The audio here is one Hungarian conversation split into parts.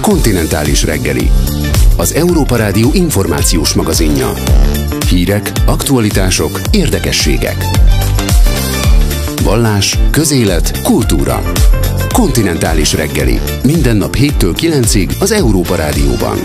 Kontinentális reggeli. Az Európa Rádió információs magazinja. Hírek, aktualitások, érdekességek. Vallás, közélet, kultúra. Kontinentális reggeli. Minden nap 7-től 9-ig az Európa Rádióban.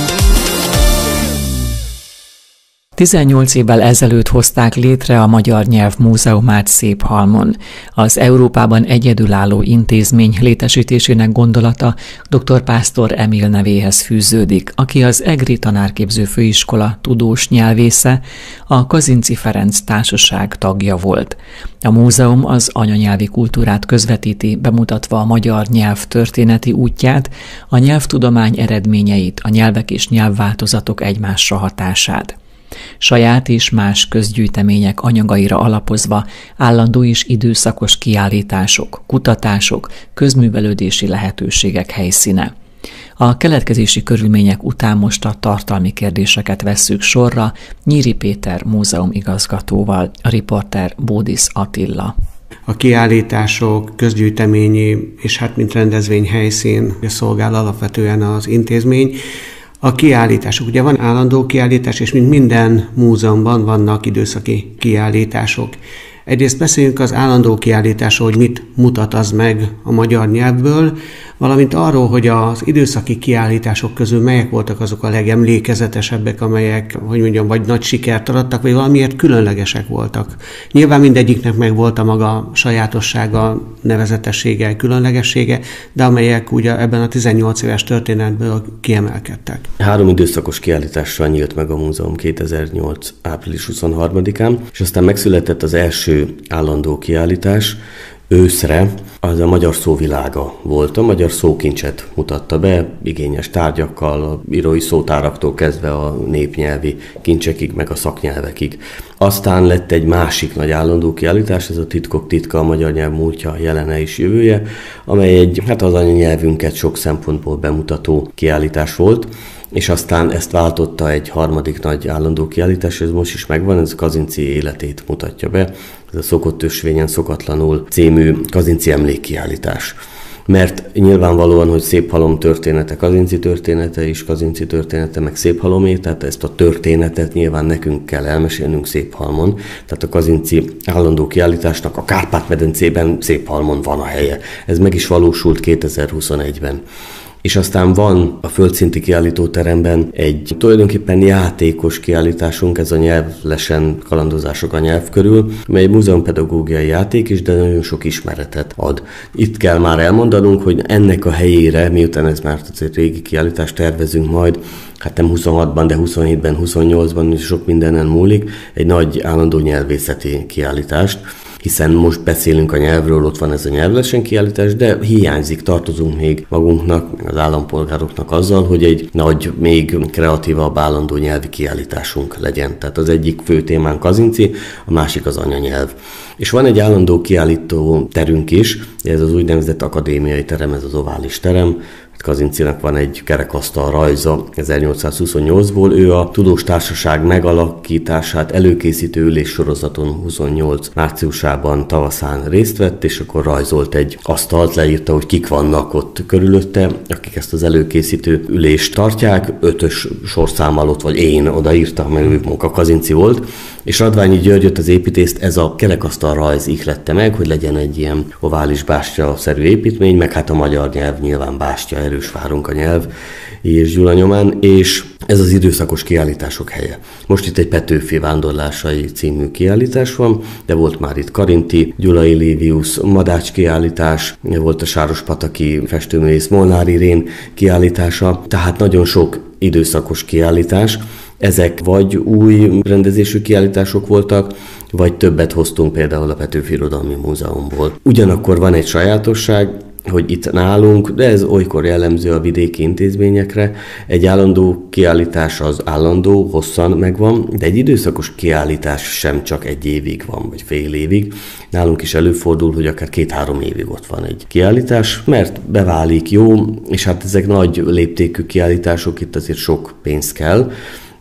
18 évvel ezelőtt hozták létre a Magyar Nyelv Múzeumát Széphalmon. Az Európában egyedülálló intézmény létesítésének gondolata dr. Pásztor Emil nevéhez fűződik, aki az EGRI Tanárképző Főiskola tudós nyelvésze, a Kazinczy Ferenc Társaság tagja volt. A múzeum az anyanyelvi kultúrát közvetíti, bemutatva a magyar nyelv történeti útját, a nyelvtudomány eredményeit, a nyelvek és nyelvváltozatok egymásra hatását. Saját és más közgyűjtemények anyagaira alapozva állandó és időszakos kiállítások, kutatások, közművelődési lehetőségek helyszíne. A keletkezési körülmények után most a tartalmi kérdéseket vesszük sorra Nyíri Péter múzeumigazgatóval, a riporter Bódisz Attila. A kiállítások, közgyűjteményi és mint rendezvényhelyszín szolgál alapvetően az intézmény. A kiállítások, ugye van állandó kiállítás, és mint minden múzeumban vannak időszaki kiállítások. Egyrészt beszéljünk az állandó kiállításról, hogy mit mutat az meg a magyar nyelvből, valamint arról, hogy az időszaki kiállítások közül melyek voltak azok a legemlékezetesebbek, amelyek, vagy nagy sikert arattak, vagy valamiért különlegesek voltak. Nyilván mindegyiknek meg volt a maga sajátossága, nevezetessége, különlegessége, de amelyek ugye ebben a 18 éves történetből kiemelkedtek. 3 időszakos kiállítással nyílt meg a múzeum 2008. április 23-án, és aztán megszületett az első állandó kiállítás. Őszre az a magyar szóvilága volt, a magyar szókincset mutatta be, igényes tárgyakkal, a írói szótáraktól kezdve a népnyelvi kincsekig, meg a szaknyelvekig. Aztán lett egy másik nagy állandó kiállítás, ez a Titkok titka, a magyar nyelv múltja, jelene és jövője, amely az anyanyelvünket sok szempontból bemutató kiállítás volt, és aztán ezt váltotta egy harmadik nagy állandó kiállítás, ez most is megvan, ez a Kazinczy életét mutatja be, ez a Szokott ösvényen szokatlanul című Kazinczy emlékkiállítás. Mert nyilvánvalóan, hogy Széphalom története, Kazinczy története és Kazinczy története, meg Széphalomé, tehát ezt a történetet nyilván nekünk kell elmesélnünk Széphalmon. Tehát a Kazinczy állandó kiállításnak a Kárpát-medencében Széphalmon van a helye. Ez meg is valósult 2021-ben. És aztán van a földszinti kiállítóteremben egy tulajdonképpen játékos kiállításunk, ez a nyelvlesen kalandozások a nyelv körül, mely egy múzeumpedagógiai játék is, de nagyon sok ismeretet ad. Itt kell már elmondanunk, hogy ennek a helyére, miután ez már azért régi kiállítást tervezünk majd, nem 26-ban, de 27-ben, 28-ban is sok mindenen múlik, egy nagy állandó nyelvészeti kiállítást, hiszen most beszélünk a nyelvről, ott van ez a nyelvlesen kiállítás, de hiányzik, tartozunk még magunknak, az állampolgároknak azzal, hogy egy nagy, még kreatívabb állandó nyelvi kiállításunk legyen. Tehát az egyik fő témánk Kazinczy, a másik az anyanyelv. És van egy állandó kiállító terünk is, ez az úgynevezett akadémiai terem, ez az ovális terem. Kazinczynak van egy kerekasztal rajza 1828-ból, ő a Tudós Társaság megalakítását előkészítő üléssorozaton 28 márciusában tavaszán részt vett, és akkor rajzolt egy asztalt, leírta, hogy kik vannak ott körülötte, akik ezt az előkészítő ülést tartják, 5-ös sorszámmal ott, vagy én odaírtam, mert ő munka Kazinczy volt, és Radványi Györgyöt, az építészt ez a kerekasztal rajz ihlette meg, hogy legyen egy ilyen ovális bástya-szerű építmény, meg a magyar nyelv nyilván bástya, erős várunk a nyelv, és Gyula nyomán, és ez az időszakos kiállítások helye. Most itt egy Petőfi vándorlásai című kiállítás van, de volt már itt Karinti, Gyulai Livius, Madács kiállítás, volt a sárospataki festőművész Molnár Irén kiállítása, tehát nagyon sok időszakos kiállítás. Ezek vagy új rendezésű kiállítások voltak, vagy többet hoztunk például a Petőfi Irodalmi Múzeumból. Ugyanakkor van egy sajátosság, hogy itt nálunk, de ez olykor jellemző a vidéki intézményekre, egy állandó kiállítás az állandó, hosszan megvan, de egy időszakos kiállítás sem csak egy évig van, vagy fél évig. Nálunk is előfordul, hogy akár 2-3 évig ott van egy kiállítás, mert beválik jó, és ezek nagy léptékű kiállítások, itt azért sok pénz kell,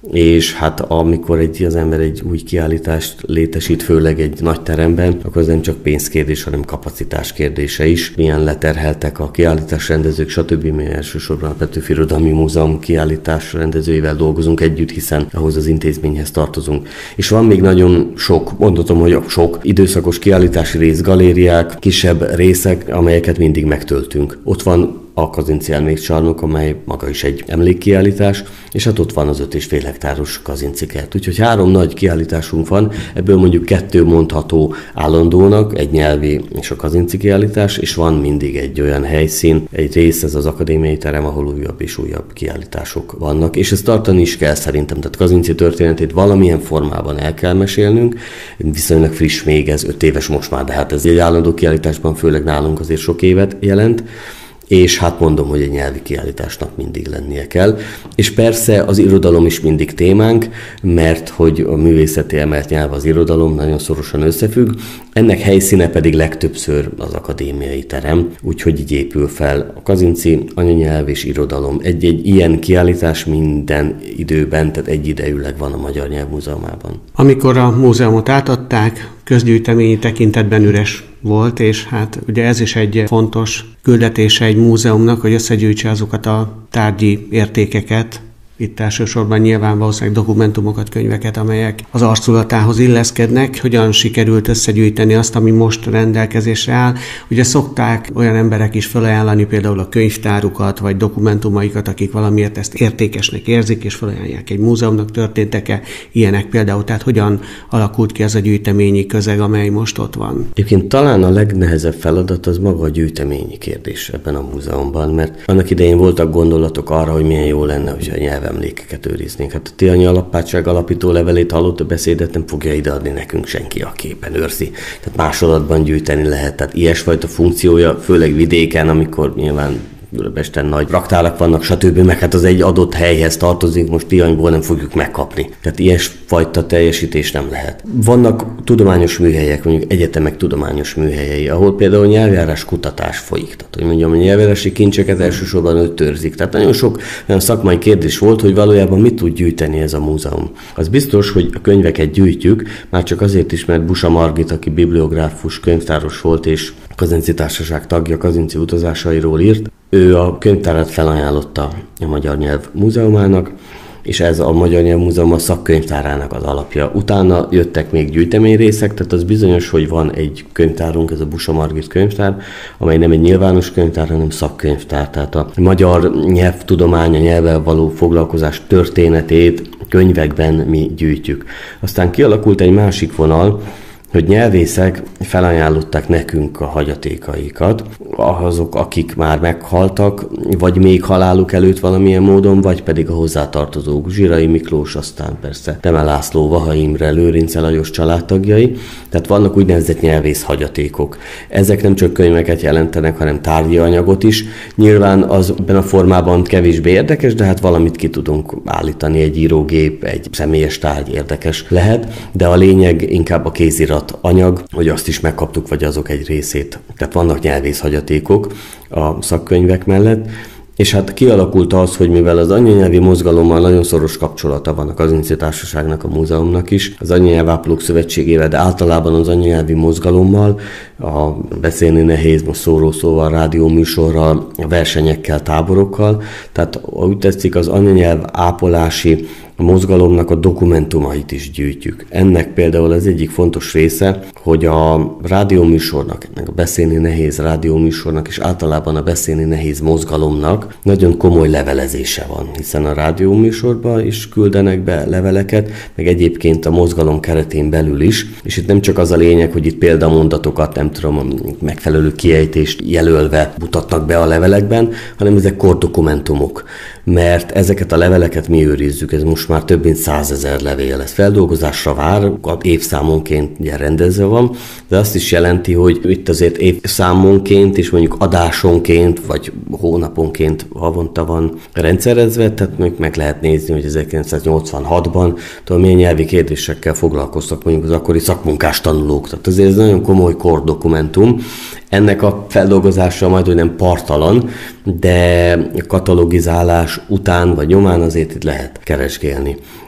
és hát amikor az ember egy új kiállítást létesít, főleg egy nagy teremben, akkor ez nem csak pénzkérdés, hanem kapacitás kérdése is. Milyen leterheltek a kiállításrendezők, stb. Mi elsősorban a Petőfi Irodalmi Múzeum kiállítás rendezőivel dolgozunk együtt, hiszen ahhoz az intézményhez tartozunk. És van még nagyon sok, mondhatom, hogy sok időszakos kiállítási rész, galériák, kisebb részek, amelyeket mindig megtöltünk. Ott van a Kazinczy Emlékcsarnok, amely maga is egy emlékkiállítás, és hát ott van az 5,5 hektáros Kazinczy kert. Úgyhogy 3 nagy kiállításunk van, ebből mondjuk 2 mondható állandónak, egy nyelvi és a Kazinczy kiállítás, és van mindig egy olyan helyszín, egy rész, ez az akadémiai terem, ahol újabb és újabb kiállítások vannak, és ezt tartani is kell szerintem, tehát Kazinczy történetét valamilyen formában el kell mesélnünk, viszonylag friss még, ez 5 éves most már, de hát ez egy állandó kiállításban, főleg nálunk azért sok évet jelent, és hát mondom, hogy egy nyelvi kiállításnak mindig lennie kell. És persze az irodalom is mindig témánk, mert hogy a művészeti emelt nyelv az irodalom nagyon szorosan összefügg, ennek helyszíne pedig legtöbbször az akadémiai terem, úgyhogy így épül fel a Kazinczy, anyanyelv és irodalom. Egy ilyen kiállítás minden időben, tehát egyidejűleg van a Magyar Nyelvmúzeumában. Amikor a múzeumot átadták, közgyűjteményi tekintetben üres volt, és hát ugye ez is egy fontos küldetése egy múzeumnak, hogy összegyűjtse azokat a tárgyi értékeket, itt elsősorban nyilván valószínűleg dokumentumokat, könyveket, amelyek az arculatához illeszkednek. Hogyan sikerült összegyűjteni azt, ami most rendelkezésre áll? Ugye szokták olyan emberek is felajánlani például a könyvtárukat, vagy dokumentumaikat, akik valamiért ezt értékesnek érzik, és felajánlják egy múzeumnak. Történtek-e ilyenek például? Tehát hogyan alakult ki az a gyűjteményi közeg, amely most ott van? Egyébként talán a legnehezebb feladat az maga a gyűjteményi kérdés ebben a múzeumban, mert annak idején voltak gondolatok arra, hogy milyen jó lenne, hogyha a nyelvemlékeket őriznénk. Hát a Tihanyi Alappátság alapító levelét hallott, a beszédet nem fogja ideadni nekünk senki, a képen őrzi. Tehát másolatban gyűjteni lehet. Tehát ilyesfajta funkciója, főleg vidéken, amikor nyilván Budapesten nagy raktárak vannak, stb., meg hát az egy adott helyhez tartozik, most Tihanyból nem fogjuk megkapni. Tehát ilyesfajta teljesítés nem lehet. Vannak tudományos műhelyek, mondjuk egyetemek tudományos műhelyei, ahol például nyelvjárás kutatás folyik. Tehát, hogy mondjam, a nyelvjárási kincseket elsősorban őt őrzik. Tehát nagyon sok olyan szakmai kérdés volt, hogy valójában mit tud gyűjteni ez a múzeum. Az biztos, hogy a könyveket gyűjtjük, már csak azért is, mert Busa Margit, aki bibliográfus, könyvtáros volt, és Kazinczy Társaság tagja, Kazinczy utazásairól írt. Ő a könyvtárat felajánlotta a Magyar Nyelv Múzeumának, és ez a Magyar Nyelv Múzeum a szakkönyvtárának az alapja. Utána jöttek még gyűjteményrészek, tehát az bizonyos, hogy van egy könyvtárunk, ez a Busa Margit könyvtár, amely nem egy nyilvános könyvtár, hanem szakkönyvtár. Tehát a magyar nyelvtudomány, a nyelvvel való foglalkozás történetét könyvekben mi gyűjtjük. Aztán kialakult egy másik vonal, hogy nyelvészek felajánlották nekünk a hagyatékaikat, azok, akik már meghaltak, vagy még haláluk előtt valamilyen módon, vagy pedig a hozzátartozók, Zsirai Miklós, aztán persze Theme László, Vaha Imre, Lőrince Lajos családtagjai, tehát vannak úgynevezett nyelvész hagyatékok. Ezek nem csak könyveket jelentenek, hanem tárgyi anyagot is. Nyilván az ebben a formában kevésbé érdekes, de hát valamit ki tudunk állítani, egy írógép, egy személyes tárgy érdekes lehet, de a lényeg inkább a kézirat anyag, hogy azt is megkaptuk, vagy azok egy részét. Tehát vannak nyelvész hagyatékok a szakkönyvek mellett, és hát kialakult az, hogy mivel az anyanyelvi mozgalommal nagyon szoros kapcsolata van a Kazinczy Társaságnak, a múzeumnak is, az Anyanyelvápolók Szövetségével, de általában az anyanyelvi mozgalommal, a beszélni nehéz, most szóval rádióműsorral, a versenyekkel, táborokkal, tehát úgy tetszik, az anyanyelv ápolási a mozgalomnak a dokumentumait is gyűjtjük. Ennek például az egyik fontos része, hogy a rádióműsornak, ennek a beszélni nehéz rádióműsornak, és általában a beszélni nehéz mozgalomnak nagyon komoly levelezése van, hiszen a rádióműsorban is küldenek be leveleket, meg egyébként a mozgalom keretén belül is, és itt nem csak az a lényeg, hogy itt példamondatokat, nem tudom, megfelelő kiejtést jelölve mutatnak be a levelekben, hanem ezek kordokumentumok, mert ezeket a leveleket mi őrizzük, ez most már több mint 100 000 levél. Ez feldolgozásra vár, évszámonként ugye rendezve van, de azt is jelenti, hogy itt azért évszámonként és mondjuk adásonként, vagy hónaponként havonta van rendszerezve, tehát még meg lehet nézni, hogy 1986-ban milyen nyelvi kérdésekkel foglalkoztak mondjuk az akkori szakmunkás tanulók. Tehát azért ez nagyon komoly kordokumentum. Ennek a feldolgozása majdhogy nem parttalan, de katalogizálás után vagy nyomán azért itt lehet keresgélni.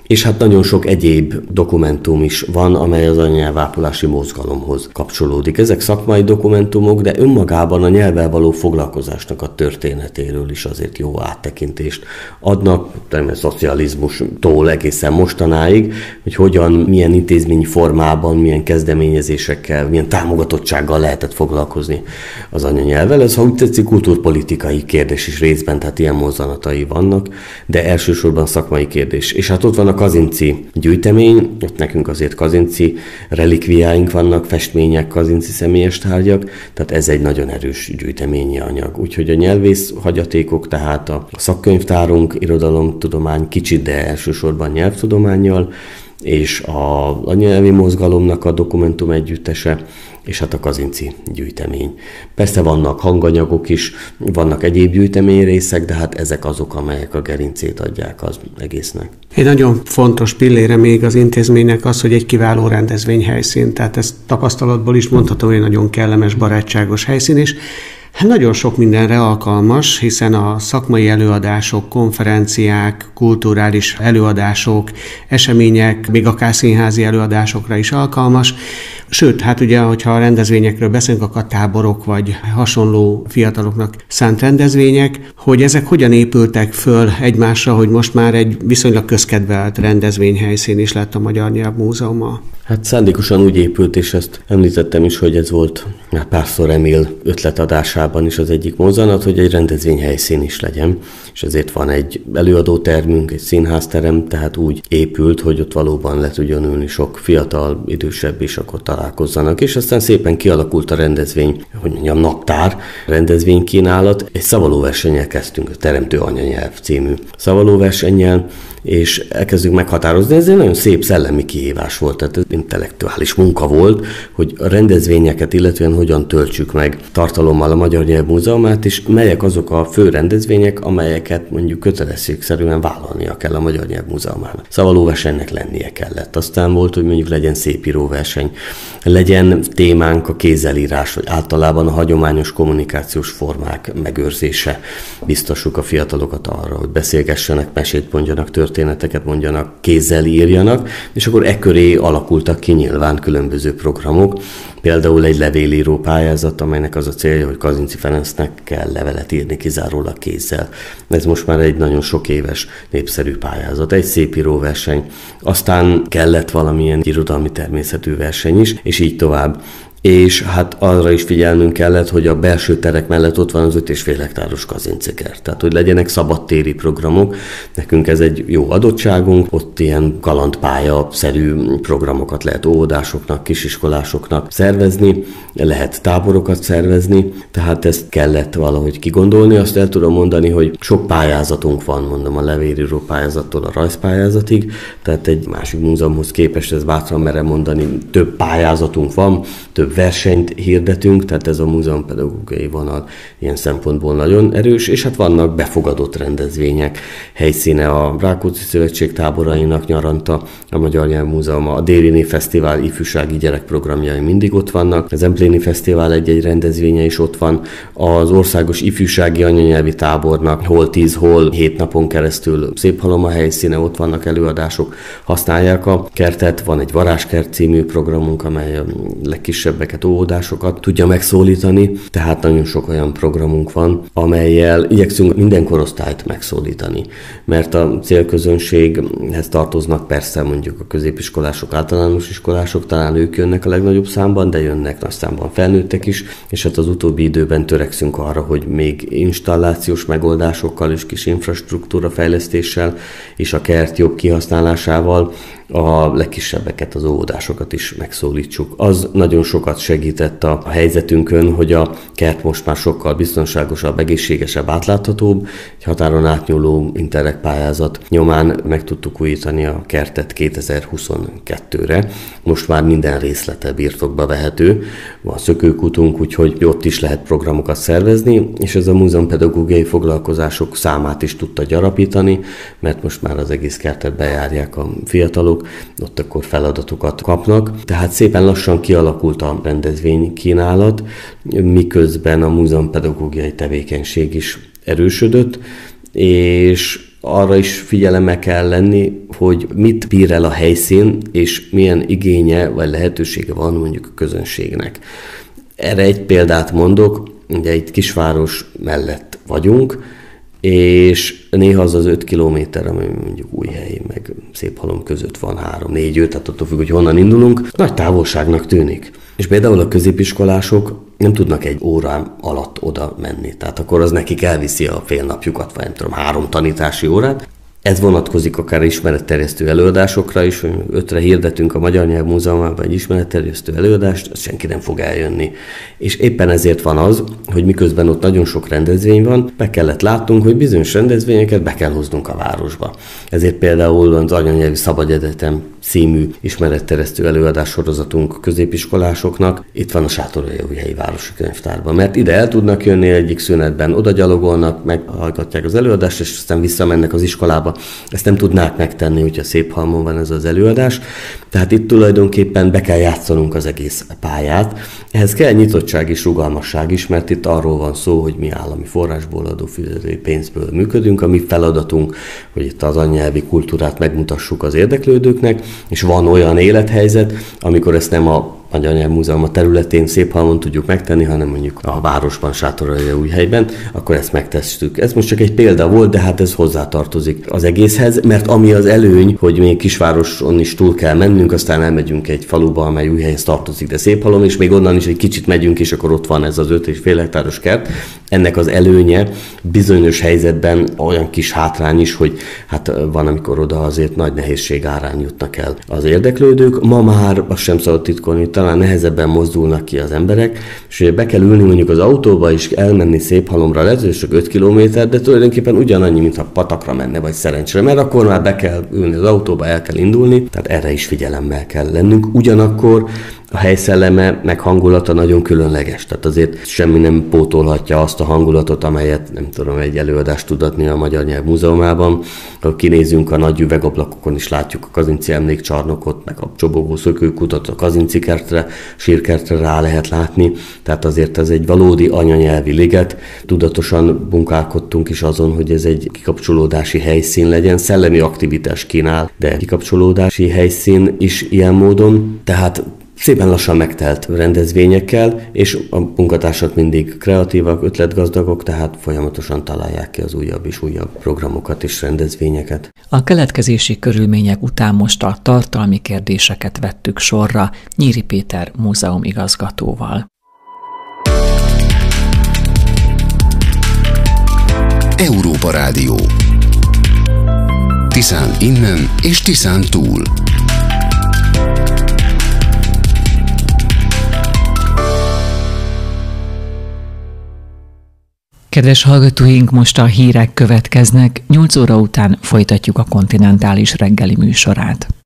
és hát nagyon sok egyéb dokumentum is van, amely az anyanyelvápolási mozgalomhoz kapcsolódik. Ezek szakmai dokumentumok, de önmagában a nyelvvel való foglalkozásnak a történetéről is azért jó áttekintést adnak, a szocializmustól egészen mostanáig, hogy hogyan, milyen intézményi formában, milyen kezdeményezésekkel, milyen támogatottsággal lehetett foglalkozni az anyanyelvvel. Ez, ha úgy tetszik, kultúrpolitikai kérdés is részben, tehát ilyen mozzanatai vannak, de elsősorban szakmai kérdés. És hát ott van a Kazinczy gyűjtemény, ott nekünk azért Kazinczy relikviáink vannak, festmények, Kazinczy személyes tárgyak, tehát ez egy nagyon erős gyűjteményi anyag. Úgyhogy a nyelvész hagyatékok, tehát a szakkönyvtárunk, irodalomtudomány kicsit, de elsősorban nyelvtudománnyal, és a anyanyelvi mozgalomnak a dokumentum együttese, és hát a Kazinczy gyűjtemény. Persze vannak hanganyagok is, vannak egyéb gyűjteményrészek, de hát ezek azok, amelyek a gerincét adják az egésznek. Egy nagyon fontos pillére még az intézménynek az, hogy egy kiváló rendezvényhelyszín, tehát ezt tapasztalatból is mondhatom, hogy egy nagyon kellemes, barátságos helyszín, és nagyon sok mindenre alkalmas, hiszen a szakmai előadások, konferenciák, kulturális előadások, események, még akár színházi előadásokra is alkalmas. Sőt, hát ugye, hogyha a rendezvényekről beszélünk, akkor táborok vagy hasonló fiataloknak szánt rendezvények, hogy ezek hogyan épültek föl egymásra, hogy most már egy viszonylag közkedvelt rendezvényhelyszín is lett a Magyar Nyelvmúzeuma. Hát szándékosan úgy épült, és ezt említettem is, hogy ez volt már párszor Emil ötletadásában is az egyik mozzanat, hogy egy rendezvényhelyszín is legyen, és ezért van egy előadótermünk, egy színházterem, tehát úgy épült, hogy ott valóban le tudjon ülni sok fiatal, idősebb is, akkor találkozzanak, és aztán szépen kialakult a rendezvény, hogy mondjam, naptár, rendezvénykínálat. Egy szavalóversennyel kezdtünk, a Teremtő Anyanyelv című szavalóversennyel, és elkezdjük meghatározni. Ez egy nagyon szép szellemi kihívás volt, tehát ez intellektuális munka volt, hogy a rendezvényeket illetően hogyan töltsük meg tartalommal a Magyar Nyelvmúzeumát, és melyek azok a fő rendezvények, amelyeket mondjuk kötelességszerűen vállalnia kell a Magyar Nyelvmúzeumának. Szavalóversenynek lennie kellett. Aztán volt, hogy mondjuk legyen szépíróverseny, legyen témánk a kézzelírás, vagy általában a hagyományos kommunikációs formák megőrzése. Biztosuk a fiatalokat arra, hogy beszélgessenek, mesét mondjanak, történeteket mondjanak, kézzel írjanak, és akkor ekköré alakultak ki nyilván különböző programok, például egy levélíró pályázat, amelynek az a célja, hogy Kazinczy Ferencnek kell levelet írni kizárólag kézzel. Ez most már egy nagyon sok éves népszerű pályázat, egy szépíróverseny, aztán kellett valamilyen irodalmi természetű verseny is, és így tovább. És hát arra is figyelnünk kellett, hogy a belső terek mellett ott van az 5,5 hektáros Kazinczy kert. Tehát, hogy legyenek szabadtéri programok. Nekünk ez egy jó adottságunk, ott ilyen kalandpálya-szerű programokat lehet óvodásoknak, kisiskolásoknak szervezni, lehet táborokat szervezni, tehát ezt kellett valahogy kigondolni. Azt el tudom mondani, hogy sok pályázatunk van, mondom, a levélíró pályázattól a rajzpályázatig, tehát egy másik múzeumhoz képest, ez bátran merem mondani, több pályázatunk van, több versenyt hirdetünk, tehát ez a múzeumpedagógiai vonal ilyen szempontból nagyon erős, és hát vannak befogadott rendezvények. Helyszíne a Rákóczi Szövetség táborainak nyaranta, a Magyar Nyelvmúzeuma, a Déli Fesztivál ifjúsági gyerekprogramjai mindig ott vannak, az Empléni Fesztivál egy-egy rendezvénye is ott van, az Országos Ifjúsági Anyanyelvi Tábornak hol 10, hol 7 napon keresztül Széphalom a helyszíne, ott vannak előadások, használják a kertet, van egy Varázskert című programunk, amely a legkisebb óvodásokat tudja megszólítani, tehát nagyon sok olyan programunk van, amellyel igyekszünk minden korosztályt megszólítani, mert a célközönséghez tartoznak persze mondjuk a középiskolások, általános iskolások, talán ők jönnek a legnagyobb számban, de jönnek nagy számban felnőttek is, és hát az utóbbi időben törekszünk arra, hogy még installációs megoldásokkal és kis infrastruktúra fejlesztéssel és a kert jobb kihasználásával a legkisebbeket, az óvodásokat is megszólítsuk. Az nagyon sokat segített a helyzetünkön, hogy a kert most már sokkal biztonságosabb, egészségesebb, átláthatóbb. Egy határon átnyúló Interreg pályázat nyomán meg tudtuk újítani a kertet 2022-re. Most már minden részlete birtokba vehető. Van szökőkutunk, úgyhogy ott is lehet programokat szervezni, és ez a múzeumpedagógiai foglalkozások számát is tudta gyarapítani, mert most már az egész kertet bejárják a fiatalok, ott akkor feladatokat kapnak. Tehát szépen lassan kialakult a rendezvénykínálat, miközben a múzeumpedagógiai tevékenység is erősödött, és arra is figyelemmel kell lenni, hogy mit bír el a helyszín, és milyen igénye vagy lehetősége van mondjuk a közönségnek. Erre egy példát mondok, ugye itt kisváros mellett vagyunk, és néha az 5 kilométer, ami mondjuk Újhely meg Széphalom között van 3-4-5, tehát attól függ, hogy honnan indulunk, nagy távolságnak tűnik. És például a középiskolások nem tudnak egy órán alatt oda menni, tehát akkor az nekik elviszi a fél napjukat, vagy nem tudom, 3 tanítási órát. Ez vonatkozik akár ismeretterjesztő előadásokra is, hogy 5-re hirdetünk a Magyar Nyelv Múzeumában egy ismeretterjesztő előadást, az senki nem fog eljönni. És éppen ezért van az, hogy miközben ott nagyon sok rendezvény van, be kellett látnunk, hogy bizonyos rendezvényeket be kell hoznunk a városba. Ezért például az Anyanyelvi Szabad Egyetem című ismeretterjesztő előadás sorozatunk középiskolásoknak itt van a Sátoraljaújhelyi Városi Könyvtárban, mert ide el tudnak jönni egyik szünetben, oda gyalogolnak, meghallgatják az előadást, és aztán visszamennek az iskolába. Ezt nem tudnák megtenni, hogyha Széphalmon van ez az előadás. Tehát itt tulajdonképpen be kell játszanunk az egész pályát. Ehhez kell nyitottság és rugalmasság is, mert itt arról van szó, hogy mi állami forrásból, adófizetői pénzből működünk. A mi feladatunk, hogy itt az anyanyelvi kultúrát megmutassuk az érdeklődőknek, és van olyan élethelyzet, amikor ezt nem a Magyar Nyelv Múzeum a területén Széphalmon tudjuk megtenni, hanem mondjuk a városban, Sátoraljaújhelyben, akkor ezt megtesszük. Ez most csak egy példa volt, de hát ez hozzátartozik az egészhez, mert ami az előny, hogy még kisvároson is túl kell mennünk, aztán elmegyünk egy faluba, amely Újhelyhez tartozik, de Széphalom, és még onnan is egy kicsit megyünk, és akkor ott van ez az 5,5 hektáros kert. Ennek az előnye bizonyos helyzetben olyan kis hátrány is, hogy hát van, amikor oda azért nagy nehézség árán jutnak el az érdeklődők. Ma már azt sem szabad titkolni, talán nehezebben mozdulnak ki az emberek, és ugye be kell ülni mondjuk az autóba és elmenni Széphalomra, lehet, hogy csak 5 kilométer, de tulajdonképpen ugyanannyi, mintha patakra menne, vagy Szerencsére, mert akkor már be kell ülni az autóba, el kell indulni, tehát erre is figyelemmel kell lennünk. Ugyanakkor a helyszelleme meg hangulata nagyon különleges, tehát azért semmi nem pótolhatja azt a hangulatot, amelyet nem tudom, egy előadást tud adni a Magyar Nyelv Múzeumában. Ha kinézünk a nagy üvegablakokon is látjuk a Kazinczy emlékcsarnokot, meg a csobogó szökőkutat, a Kazinczy kertre, sírkertre rá lehet látni, tehát azért ez egy valódi anyanyelvi liget. Tudatosan munkálkodtunk is azon, hogy ez egy kikapcsolódási helyszín legyen, szellemi aktivitás kínál, de kikapcsolódási helyszín is ilyen módon, tehát szépen lassan megtelt rendezvényekkel, és a munkatársak mindig kreatívak, ötletgazdagok, tehát folyamatosan találják ki az újabb és újabb programokat és rendezvényeket. A keletkezési körülmények után most a tartalmi kérdéseket vettük sorra Nyíri Péter múzeumigazgatóval. Európa Rádió. Tiszán innen és Tiszán túl. Kedves hallgatóink, most a hírek következnek, 8 óra után folytatjuk a kontinentális reggeli műsorát.